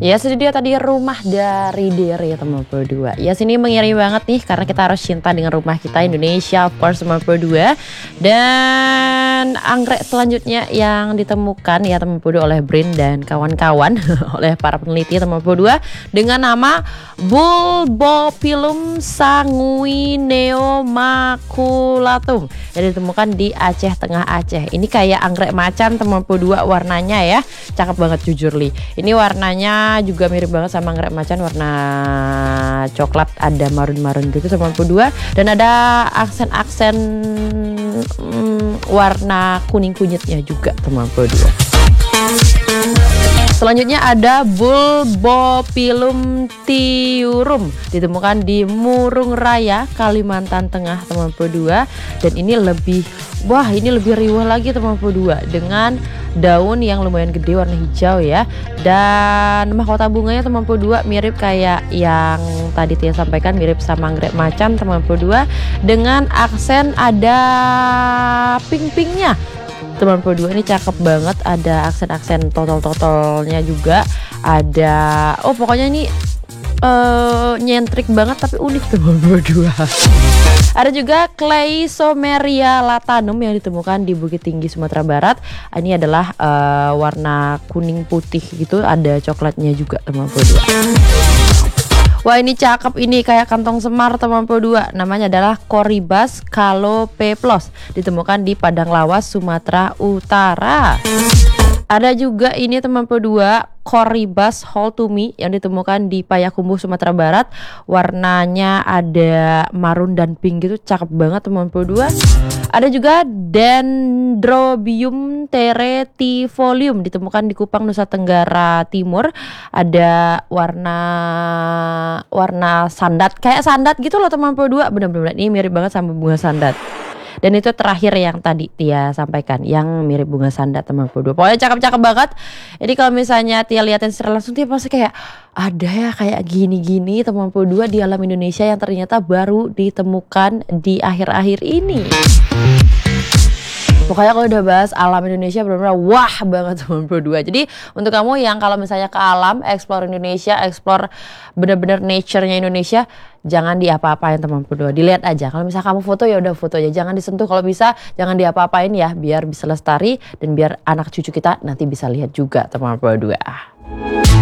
Ya, itu dia tadi rumah dari Dere teman berdua. Ya, sini mengiringi banget nih karena kita harus cinta dengan rumah kita Indonesia, of course teman berdua. Dan anggrek selanjutnya yang ditemukan ya teman berdua oleh Brin dan kawan-kawan oleh para peneliti teman berdua dengan nama Bulbopilum sanguineomaculatum yang ditemukan di Aceh Tengah Aceh. Ini kayak anggrek macan teman berdua warnanya ya. Cakep banget jujur Li. Ini warnanya juga mirip banget sama anggrek macan, warna coklat ada marun-marun gitu teman berdua, dan ada aksen-aksen warna kuning kunyitnya juga teman berdua. Selanjutnya ada Bulbopilum tiurum ditemukan di Murung Raya, Kalimantan Tengah teman berdua, dan ini lebih riuh lagi teman berdua dengan daun yang lumayan gede warna hijau ya, dan mahkota bunganya teman berdua mirip kayak yang tadi Tia sampaikan, mirip sama anggrek macan teman berdua dengan aksen ada pink-pinknya. Teman berdua ini cakep banget, ada aksen-aksen totol-totolnya juga ada. Pokoknya ini nyentrik banget tapi unik teman berdua. Ada juga Cleisomeria latanum yang ditemukan di Bukit Tinggi Sumatera Barat. Ini adalah warna kuning putih gitu, ada coklatnya juga teman berdua. Wah, ini cakep, ini kayak kantong semar teman berdua. Namanya adalah Corybas calopeplos, ditemukan di Padang Lawas, Sumatera Utara. Ada juga ini teman berdua Corybas holtumi yang ditemukan di Payakumbuh, Sumatera Barat. Warnanya ada marun dan pink gitu, cakep banget teman berdua. Ada juga Dendrobium teretifolium ditemukan di Kupang, Nusa Tenggara Timur. Ada warna sandat, kayak sandat gitu loh teman berdua. Benar-benar ini mirip banget sama bunga sandat. Dan itu terakhir yang tadi Tia sampaikan, yang mirip bunga sandat teman berdua. Pokoknya cakep-cakep banget. Jadi kalau misalnya Tia liatin secara langsung, Tia pasti kayak ada ya kayak gini-gini teman berdua di alam Indonesia yang ternyata baru ditemukan di akhir-akhir ini. Pokoknya kalau udah bahas alam Indonesia benar-benar wah banget teman berdua. Jadi untuk kamu yang kalau misalnya ke alam, explore Indonesia, explore benar-benar nature-nya Indonesia, jangan diapa-apain teman berdua. Dilihat aja. Kalau misalnya kamu foto ya udah foto aja, jangan disentuh. Kalau bisa jangan diapa-apain ya, biar bisa lestari dan biar anak cucu kita nanti bisa lihat juga teman berdua.